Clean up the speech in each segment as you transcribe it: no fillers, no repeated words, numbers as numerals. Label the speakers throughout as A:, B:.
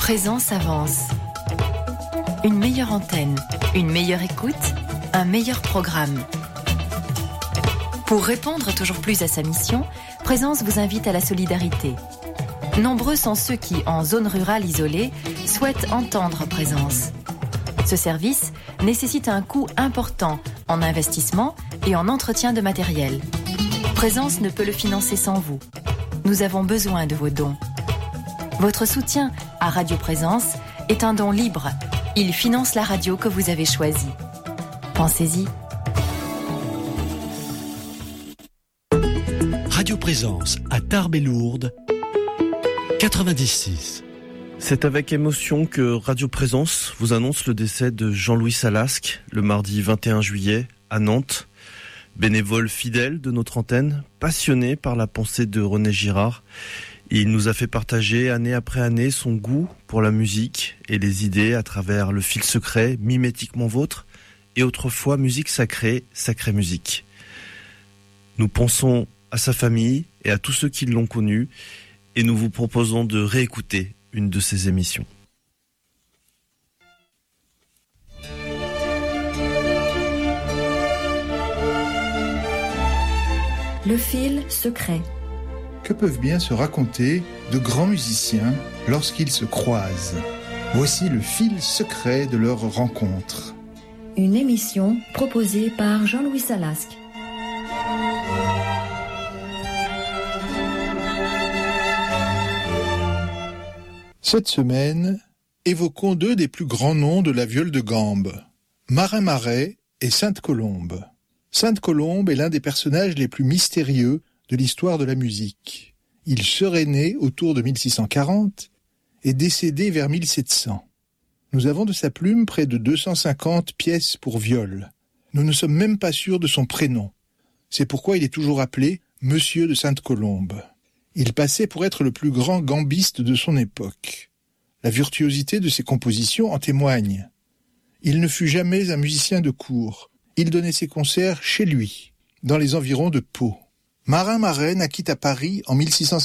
A: Présence avance. Une meilleure antenne, une meilleure écoute, un meilleur programme. Pour répondre toujours plus à sa mission, Présence vous invite à la solidarité. Nombreux sont ceux qui, en zone rurale isolée, souhaitent entendre Présence. Ce service nécessite un coût important en investissement et en entretien de matériel. Présence ne peut le financer sans vous. Nous avons besoin de vos dons. Votre soutien à Radio Présence est un don libre. Il finance la radio que vous avez choisie. Pensez-y.
B: Radio Présence à Tarbes-et-Lourdes, 96.
C: C'est avec émotion que Radio Présence vous annonce le décès de Jean-Louis Salasque le mardi 21 juillet à Nantes. Bénévole fidèle de notre antenne, passionné par la pensée de René Girard, il nous a fait partager année après année son goût pour la musique et les idées à travers le fil secret Mimétiquement Vôtre et autrefois Musique Sacrée, Sacrée Musique. Nous pensons à sa famille et à tous ceux qui l'ont connu et nous vous proposons de réécouter une de ses émissions.
A: Le fil secret.
D: Que peuvent bien se raconter de grands musiciens lorsqu'ils se croisent ? Voici le fil secret de leur rencontre.
A: Une émission proposée par Jean-Louis Salasque.
D: Cette semaine, évoquons deux des plus grands noms de la viole de gambe, Marin Marais et Sainte-Colombe. Sainte-Colombe est l'un des personnages les plus mystérieux de l'histoire de la musique. Il serait né autour de 1640 et décédé vers 1700. Nous avons de sa plume près de 250 pièces pour viole. Nous ne sommes même pas sûrs de son prénom. C'est pourquoi il est toujours appelé Monsieur de Sainte-Colombe. Il passait pour être le plus grand gambiste de son époque. La virtuosité de ses compositions en témoigne. Il ne fut jamais un musicien de cour. Il donnait ses concerts chez lui, dans les environs de Pau. Marin Marais naquit à Paris en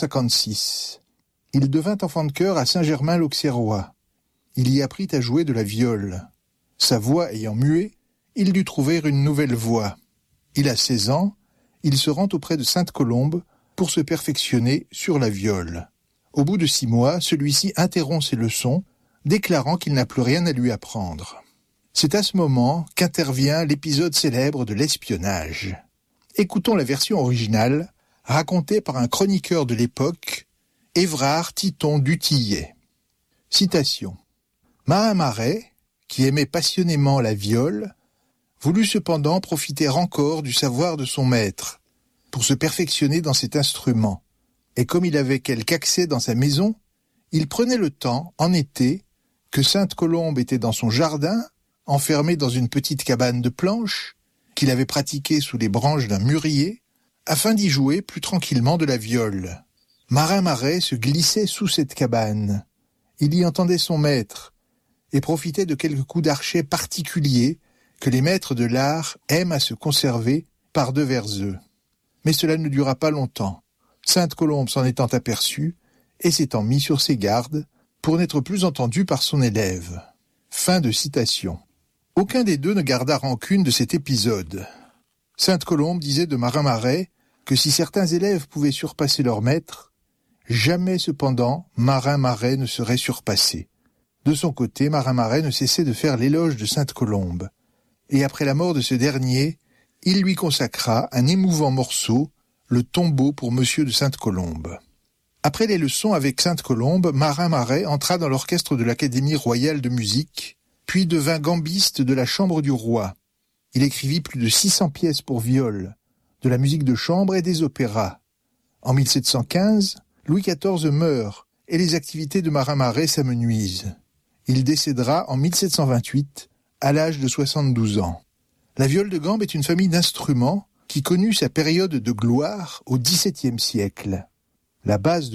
D: 1656. Il devint enfant de chœur à Saint-Germain-l'Auxerrois. Il y apprit à jouer de la viole. Sa voix ayant mué, il dut trouver une nouvelle voix. Il a 16 ans, il se rend auprès de Sainte-Colombe pour se perfectionner sur la viole. Au bout de 6 mois, celui-ci interrompt ses leçons, déclarant qu'il n'a plus rien à lui apprendre. C'est à ce moment qu'intervient l'épisode célèbre de l'espionnage. Écoutons la version originale, racontée par un chroniqueur de l'époque, Évrard Titon Dutillet. Citation. Marin Marais, qui aimait passionnément la viole, voulut cependant profiter encore du savoir de son maître, pour se perfectionner dans cet instrument. Et comme il avait quelque accès dans sa maison, il prenait le temps, en été, que Sainte-Colombe était dans son jardin, enfermé dans une petite cabane de planches, qu'il avait pratiquée sous les branches d'un mûrier, afin d'y jouer plus tranquillement de la viole. Marin Marais se glissait sous cette cabane. Il y entendait son maître, et profitait de quelques coups d'archet particuliers que les maîtres de l'art aiment à se conserver par devers eux. Mais cela ne dura pas longtemps. Sainte-Colombe s'en étant aperçue, et s'étant mis sur ses gardes, pour n'être plus entendu par son élève. Fin de citation. Aucun des deux ne garda rancune de cet épisode. Sainte-Colombe disait de Marin Marais que si certains élèves pouvaient surpasser leur maître, jamais cependant Marin Marais ne serait surpassé. De son côté, Marin Marais ne cessait de faire l'éloge de Sainte-Colombe, et après la mort de ce dernier, il lui consacra un émouvant morceau, le tombeau pour Monsieur de Sainte-Colombe. Après les leçons avec Sainte-Colombe, Marin Marais entra dans l'orchestre de l'Académie royale de musique, puis devint gambiste de la Chambre du roi. Il écrivit plus de 600 pièces pour viole, de la musique de chambre et des opéras. En 1715, Louis XIV meurt et les activités de Marin Marais s'amenuisent. Il décédera en 1728, à l'âge de 72 ans. La viole de gambe est une famille d'instruments qui connut sa période de gloire au XVIIe siècle. La base